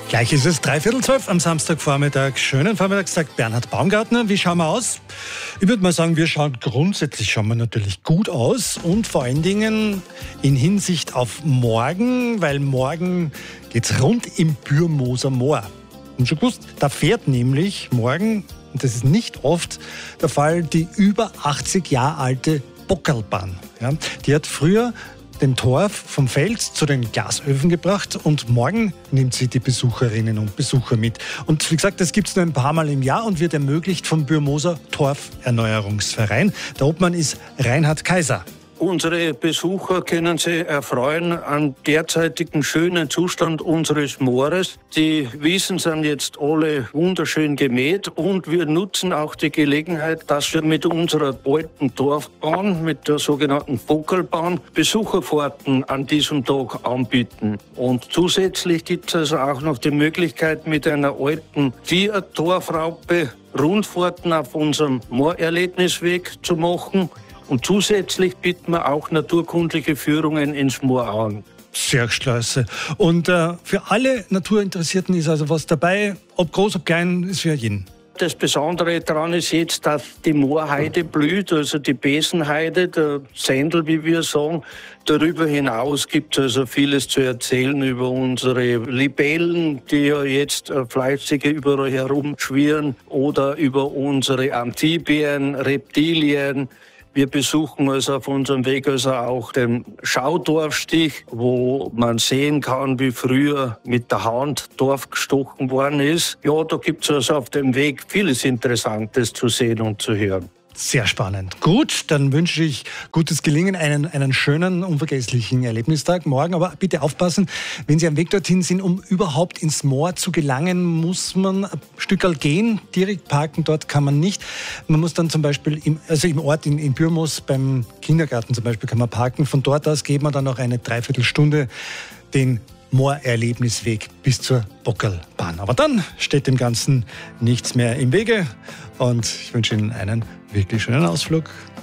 Gleich ist es 11:45 am Samstagvormittag. Schönen Vormittag, sagt Bernhard Baumgartner. Wie schauen wir aus? Ich würde mal sagen, wir schauen grundsätzlich natürlich gut aus. Und vor allen Dingen in Hinsicht auf morgen, weil morgen geht's rund im Bürmoser Moor. Und schon gewusst, da fährt nämlich morgen, und das ist nicht oft der Fall, die über 80 Jahre alte Bockerlbahn. Ja, die hat früher den Torf vom Feld zu den Glasöfen gebracht und morgen nimmt sie die Besucherinnen und Besucher mit. Und wie gesagt, das gibt es nur ein paar Mal im Jahr und wird ermöglicht vom Bürmoser Torferneuerungsverein. Der Obmann ist Reinhard Kaiser. Unsere Besucher können sich erfreuen an derzeitigen schönen Zustand unseres Moores. Die Wiesen sind jetzt alle wunderschön gemäht und wir nutzen auch die Gelegenheit, dass wir mit unserer alten Dorfbahn, mit der sogenannten Bockerlbahn, Besucherfahrten an diesem Tag anbieten. Und zusätzlich gibt es also auch noch die Möglichkeit, mit einer alten Fiat-Torfraupe Rundfahrten auf unserem Moorerlebnisweg zu machen. Und zusätzlich bieten wir auch naturkundliche Führungen ins Moor an. Sehr klasse. Und für alle Naturinteressierten ist also was dabei, ob groß, ob klein, ist für jeden. Das Besondere daran ist jetzt, dass die Moorheide blüht, also die Besenheide, der Sendel, wie wir sagen. Darüber hinaus gibt es also vieles zu erzählen über unsere Libellen, die ja jetzt fleißige überall herumschwirren, oder über unsere Amphibien, Reptilien. Wir besuchen also auf unserem Weg also auch den Schaudorfstich, wo man sehen kann, wie früher mit der Hand Dorf gestochen worden ist. Ja, da gibt es also auf dem Weg vieles Interessantes zu sehen und zu hören. Sehr spannend. Gut, dann wünsche ich gutes Gelingen, einen schönen, unvergesslichen Erlebnistag morgen. Aber bitte aufpassen, wenn Sie am Weg dorthin sind, um überhaupt ins Moor zu gelangen, muss man ein Stückerl gehen. Direkt parken dort kann man nicht. Man muss dann zum Beispiel im Ort in Bürmos beim Kindergarten zum Beispiel kann man parken. Von dort aus geht man dann noch eine Dreiviertelstunde den Moorerlebnisweg bis zur Bockerlbahn. Aber dann steht dem Ganzen nichts mehr im Wege und ich wünsche Ihnen einen wirklich schönen Ausflug.